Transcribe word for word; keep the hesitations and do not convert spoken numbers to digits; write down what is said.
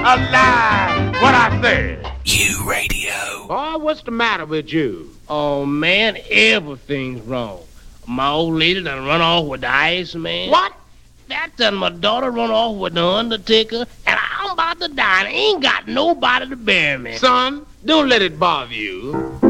alive. What I said. You radio. Boy, what's the matter with you? Oh, man, everything's wrong. My old lady done run off with the Iceman. What? That done my daughter run off with the Undertaker, and I'm about to die, and I ain't got nobody to bury me. Son, don't let it bother you.